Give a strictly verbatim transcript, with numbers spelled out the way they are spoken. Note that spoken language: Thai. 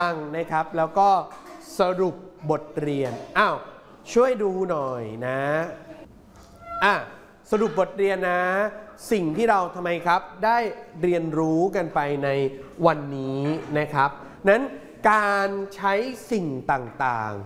ฟังนะครับแล้วก็สรุปบทเรียนอ้าวช่วยดูหน่อยนะอ่ะสรุปบทเรียนนะสิ่งที่เราทำไมครับได้เรียนรู้กันไปในวันนี้นะครับนั้นการใช้สิ่งต่าง